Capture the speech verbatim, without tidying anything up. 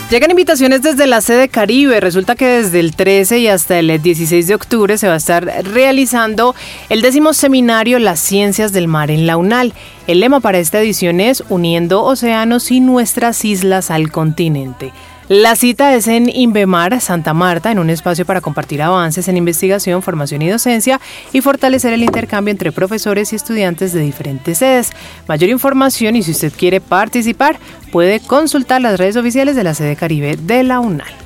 Llegan invitaciones desde la sede Caribe. Resulta que desde el trece y hasta el dieciséis de octubre se va a estar realizando el décimo seminario Las Ciencias del Mar en la UNAL. El lema para esta edición es Uniendo Océanos y Nuestras Islas al Continente. La cita es en Invemar, Santa Marta, en un espacio para compartir avances en investigación, formación y docencia y fortalecer el intercambio entre profesores y estudiantes de diferentes sedes. Mayor información y si usted quiere participar, puede consultar las redes oficiales de la sede Caribe de la UNAL.